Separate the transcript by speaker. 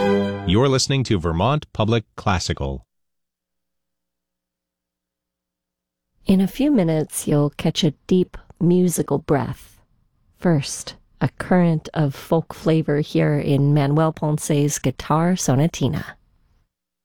Speaker 1: You're listening to Vermont Public Classical.
Speaker 2: In a few minutes, you'll catch a deep musical breath. First, a current of folk flavor here in Manuel Ponce's Guitar Sonatina.